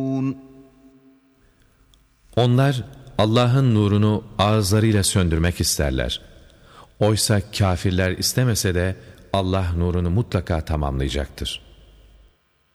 Onlar Allah'ın nurunu ağızlarıyla söndürmek isterler. Oysa kâfirler istemese de Allah nurunu mutlaka tamamlayacaktır.